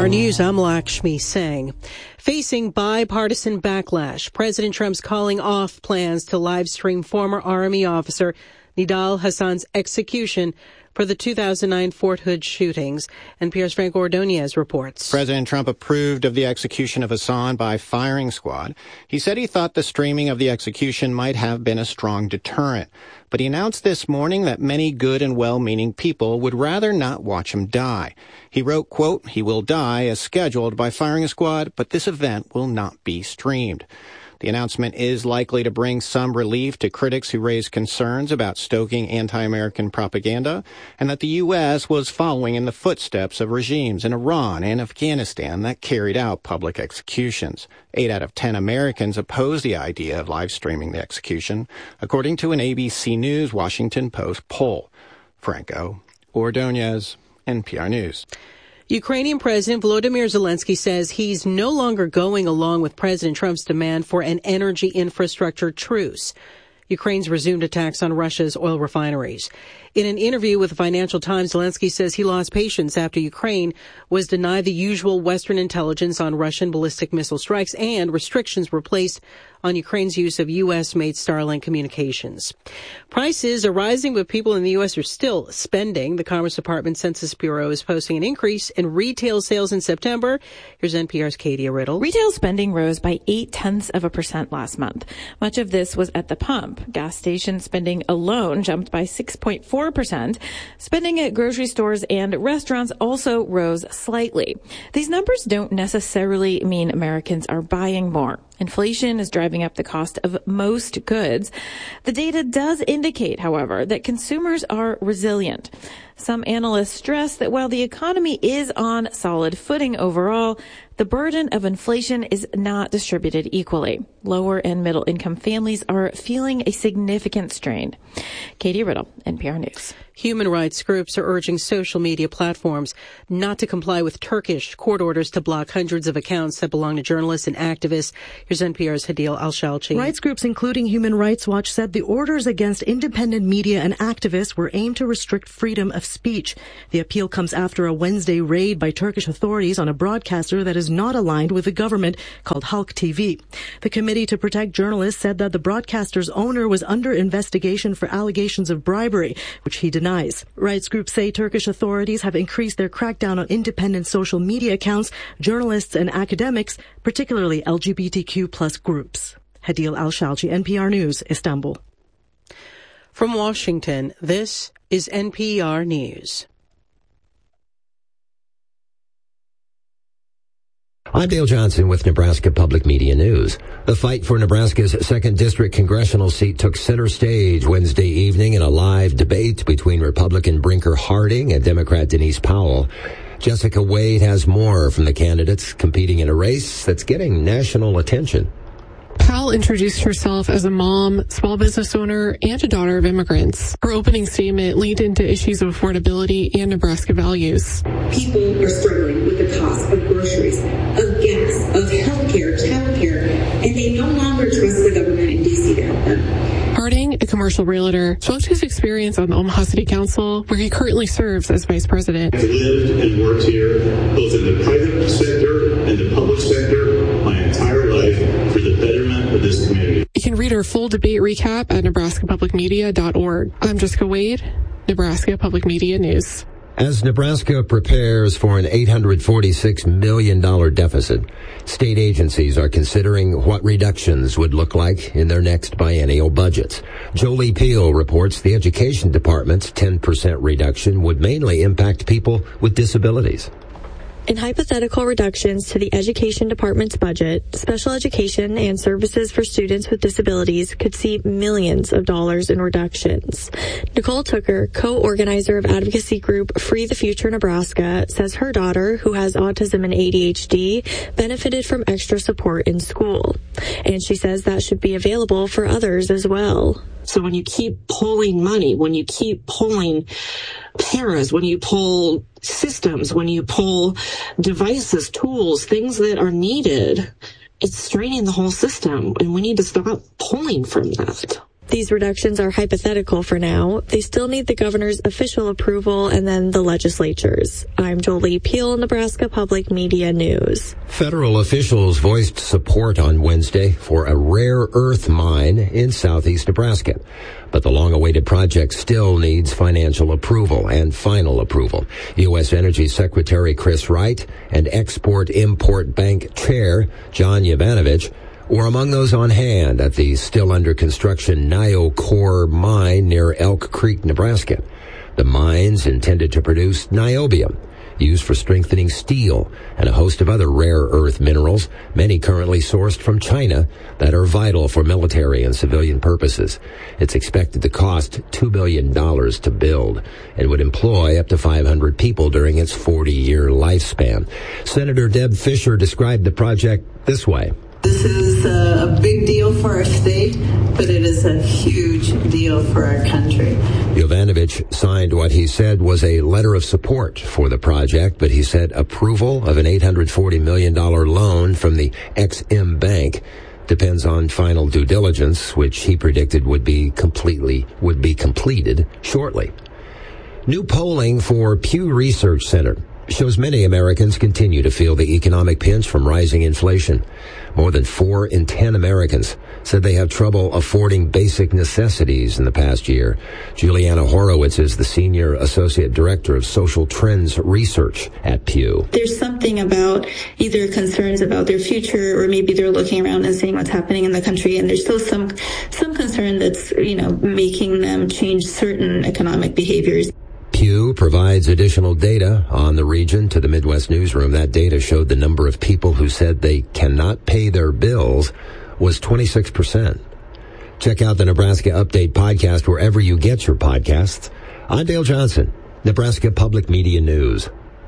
News, I'm Lakshmi Singh. Facing bipartisan backlash, President Trump's calling off plans to live stream former Army officer Nidal Hasan's execution for the 2009 Fort Hood shootings. NPR's Frank Ordonez reports. President Trump approved of the execution of Hassan by firing squad. He said he thought the streaming of the execution might have been a strong deterrent. But he announced this morning that many good and well-meaning people would rather not watch him die. He wrote, quote, "He will die as scheduled by firing squad, but this event will not be streamed." The announcement is likely to bring some relief to critics who raise concerns about stoking anti-American propaganda and that the U.S. was following in the footsteps of regimes in Iran and Afghanistan that carried out public executions. 8 out of 10 Americans oppose the idea of live streaming the execution, according to an ABC News Washington Post poll. Franco Ordonez, NPR News. Ukrainian President Volodymyr Zelensky says he's no longer going along with President Trump's demand for an energy infrastructure truce. Ukraine's resumed attacks on Russia's oil refineries. In an interview with the Financial Times, Zelensky says he lost patience after Ukraine was denied the usual Western intelligence on Russian ballistic missile strikes and restrictions were placed on Ukraine's use of U.S.-made Starlink communications. Prices are rising, but people in the U.S. are still spending. The Commerce Department Census Bureau is posting an increase in retail sales in September. Here's NPR's Katie Riddle. Retail spending rose by 0.8% last month. Much of this was at the pump. Gas station spending alone jumped by 6.4%. Spending at grocery stores and restaurants also rose slightly. These numbers don't necessarily mean Americans are buying more. Inflation is driving up the cost of most goods. The data does indicate, however, that consumers are resilient. Some analysts stress that while the economy is on solid footing overall, the burden of inflation is not distributed equally. Lower and middle income families are feeling a significant strain. Katie Riddle, NPR News. Human rights groups are urging social media platforms not to comply with Turkish court orders to block hundreds of accounts that belong to journalists and activists. Here's NPR's Hadil Al-Shalchi. Rights groups, including Human Rights Watch, said the orders against independent media and activists were aimed to restrict freedom of speech. The appeal comes after a Wednesday raid by Turkish authorities on a broadcaster that is not aligned with the government called Halk TV. The Committee to Protect Journalists said that the broadcaster's owner was under investigation for allegations of bribery, which he denies. Rights groups say Turkish authorities have increased their crackdown on independent social media accounts, journalists and academics, particularly LGBTQ plus groups. Hadil Al-Shalchi, NPR News, Istanbul. From Washington, this is NPR News. I'm Dale Johnson with Nebraska Public Media News. The fight for Nebraska's 2nd District congressional seat took center stage Wednesday evening in a live debate between Republican Brinker Harding and Democrat Denise Powell. Jessica Wade has more from the candidates competing in a race that's getting national attention. Powell introduced herself as a mom, small business owner, and a daughter of immigrants. Her opening statement leaned into issues of affordability and Nebraska values. People are struggling with the cost of groceries, of gas, of health care, child care, and they no longer trust the government in D.C. to help them. Harding, a commercial realtor, spoke to his experience on the Omaha City Council, where he currently serves as vice president. I've lived and worked here, both in the private sector and the public sector, my entire life for the betterment of this community. You can read our full debate recap at nebraskapublicmedia.org. I'm Jessica Wade, Nebraska Public Media News. As Nebraska prepares for an $846 million deficit, state agencies are considering what reductions would look like in their next biennial budgets. Jolie Peel reports the Education Department's 10% reduction would mainly impact people with disabilities. In hypothetical reductions to the Education Department's budget, special education and services for students with disabilities could see millions of dollars in reductions. Nicole Tooker, co-organizer of advocacy group Free the Future Nebraska, says her daughter, who has autism and ADHD, benefited from extra support in school. And she says that should be available for others as well. So when you keep pulling money, when you keep pulling paras, when you pull systems, when you pull devices, tools, things that are needed, it's straining the whole system, and we need to stop pulling from that. These reductions are hypothetical for now. They still need the governor's official approval and then the legislature's. I'm Jolie Peel, Nebraska Public Media News. Federal officials voiced support on Wednesday for a rare earth mine in southeast Nebraska. But the long-awaited project still needs financial approval and final approval. U.S. Energy Secretary Chris Wright and Export-Import Bank Chair John Yovanovitch were among those on hand at the still under construction NioCore mine near Elk Creek, Nebraska. The mine's intended to produce niobium, used for strengthening steel, and a host of other rare earth minerals, many currently sourced from China, that are vital for military and civilian purposes. It's expected to cost $2 billion to build and would employ up to 500 people during its 40-year lifespan. Senator Deb Fischer described the project this way. This is a big deal for our state, but it is a huge deal for our country. Yovanovitch signed what he said was a letter of support for the project, but he said approval of an $840 million loan from the Ex-Im Bank depends on final due diligence, which he predicted would be completed shortly. New polling for Pew Research Center shows many Americans continue to feel the economic pinch from rising inflation. More than 4 in 10 Americans said they have trouble affording basic necessities in the past year. Juliana Horowitz is the Senior Associate Director of Social Trends Research at Pew. There's something about either concerns about their future, or maybe they're looking around and seeing what's happening in the country, and there's still some concern that's, making them change certain economic behaviors. Pew provides additional data on the region to the Midwest Newsroom. That data showed the number of people who said they cannot pay their bills was 26%. Check out the Nebraska Update podcast wherever you get your podcasts. I'm Dale Johnson, Nebraska Public Media News.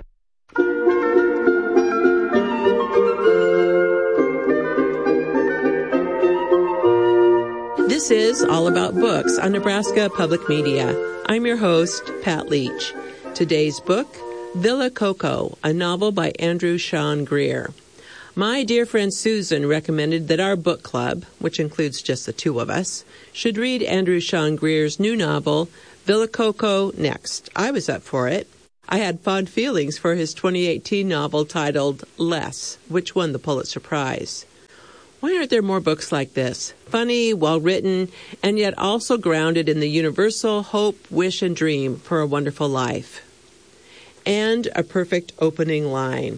This is All About Books on Nebraska Public Media. I'm your host, Pat Leach. Today's book, Villa Coco, a novel by Andrew Sean Greer. My dear friend Susan recommended that our book club, which includes just the two of us, should read Andrew Sean Greer's new novel, Villa Coco, next. I was up for it. I had fond feelings for his 2018 novel titled Less, which won the Pulitzer Prize. Why aren't there more books like this? Funny, well-written, and yet also grounded in the universal hope, wish, and dream for a wonderful life. And a perfect opening line.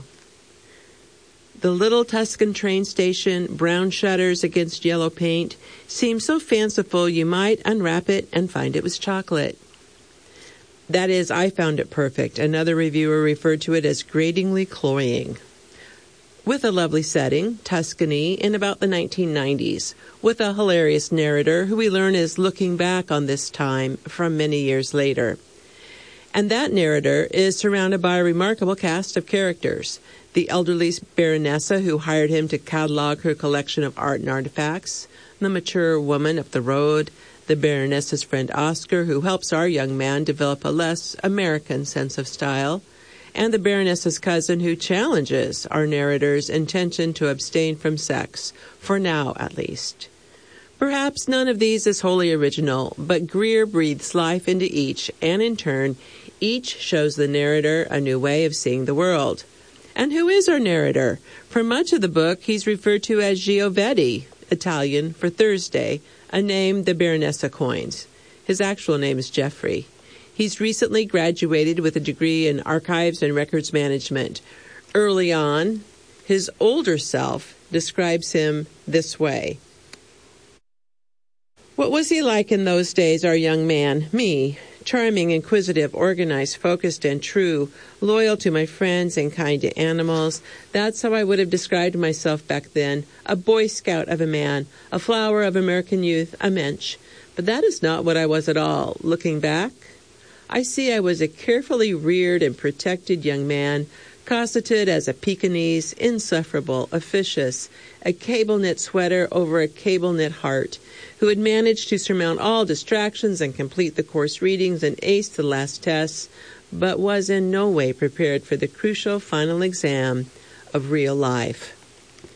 The little Tuscan train station, brown shutters against yellow paint, seemed so fanciful you might unwrap it and find it was chocolate. That is, I found it perfect. Another reviewer referred to it as gratingly cloying. With a lovely setting, Tuscany, in about the 1990s, with a hilarious narrator who we learn is looking back on this time from many years later. And that narrator is surrounded by a remarkable cast of characters. The elderly Baronessa who hired him to catalog her collection of art and artifacts, the mature woman up the road, the Baronessa's friend Oscar, who helps our young man develop a less American sense of style, and the Baronessa's cousin who challenges our narrator's intention to abstain from sex, for now at least. Perhaps none of these is wholly original, but Greer breathes life into each, and in turn, each shows the narrator a new way of seeing the world. And who is our narrator? For much of the book, he's referred to as Giovetti, Italian for Thursday, a name the Baronessa coins. His actual name is Jeffrey. He's recently graduated with a degree in archives and records management. Early on, his older self describes him this way. What was he like in those days, our young man? Me. Charming, inquisitive, organized, focused, and true, loyal to my friends and kind to animals. That's how I would have described myself back then. A Boy Scout of a man, a flower of American youth, a mensch. But that is not what I was at all. Looking back, I see I was a carefully reared and protected young man, cosseted as a Pekingese, insufferable, officious, a cable-knit sweater over a cable-knit heart, who had managed to surmount all distractions and complete the course readings and ace the last tests, but was in no way prepared for the crucial final exam of real life.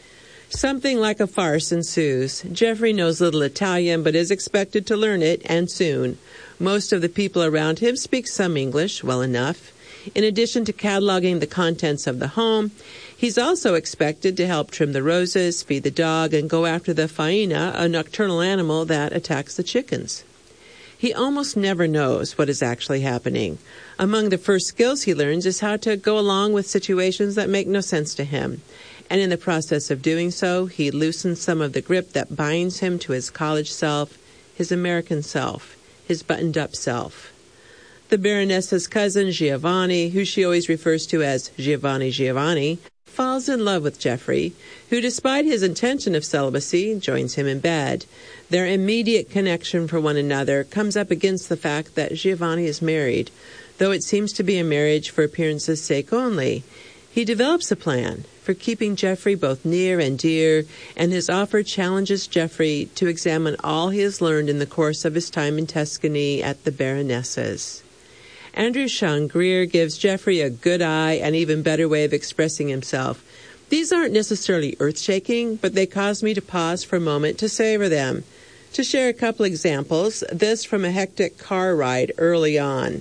Something like a farce ensues. Jeffrey knows little Italian, but is expected to learn it, and soon. Most of the people around him speak some English, well enough. In addition to cataloging the contents of the home, he's also expected to help trim the roses, feed the dog, and go after the faina, a nocturnal animal that attacks the chickens. He almost never knows what is actually happening. Among the first skills he learns is how to go along with situations that make no sense to him. And in the process of doing so, he loosens some of the grip that binds him to his college self, his American self, his buttoned-up self. The Baronessa's cousin, Giovanni, who she always refers to as Giovanni, falls in love with Jeffrey, who, despite his intention of celibacy, joins him in bed. Their immediate connection for one another comes up against the fact that Giovanni is married, though it seems to be a marriage for appearance's sake only. He develops a plan for keeping Jeffrey both near and dear, and his offer challenges Jeffrey to examine all he has learned in the course of his time in Tuscany at the Baronessa's. Andrew Sean Greer gives Jeffrey a good eye and even better way of expressing himself. These aren't necessarily earth-shaking, but they cause me to pause for a moment to savor them. To share a couple examples, this from a hectic car ride early on.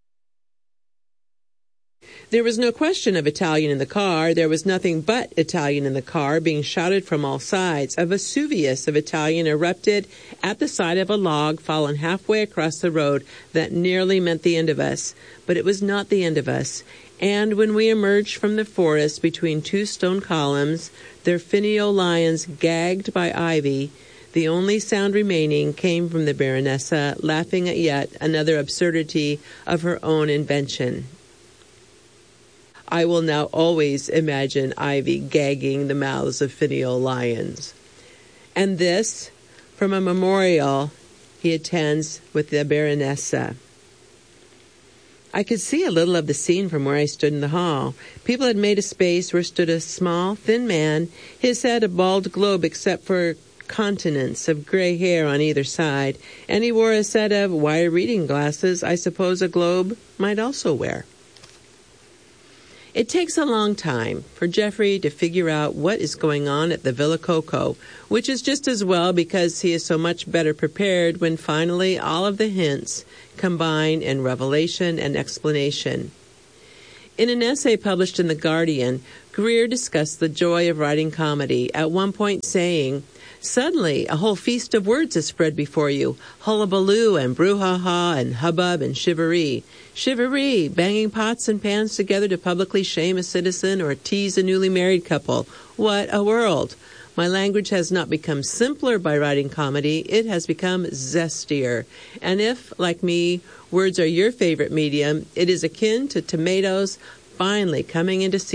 There was no question of Italian in the car. There was nothing but Italian in the car, being shouted from all sides. A Vesuvius of Italian erupted at the side of a log fallen halfway across the road that nearly meant the end of us. But it was not the end of us. And when we emerged from the forest between two stone columns, their finial lions gagged by ivy, the only sound remaining came from the Baronessa, laughing at yet another absurdity of her own invention. I will now always imagine ivy gagging the mouths of finial lions. And this from a memorial he attends with the Baronessa. I could see a little of the scene from where I stood in the hall. People had made a space where stood a small, thin man, his head a bald globe except for continents of gray hair on either side, and he wore a set of wire reading glasses I suppose a globe might also wear. It takes a long time for Jeffrey to figure out what is going on at the Villa Coco, which is just as well because he is so much better prepared when finally all of the hints combine in revelation and explanation. In an essay published in The Guardian, Greer discussed the joy of writing comedy, at one point saying, "Suddenly, a whole feast of words is spread before you. Hullabaloo and brouhaha and hubbub and shivaree. Shivaree, banging pots and pans together to publicly shame a citizen or tease a newly married couple. What a world! My language has not become simpler by writing comedy. It has become zestier. And if, like me, words are your favorite medium, it is akin to tomatoes finally coming into season.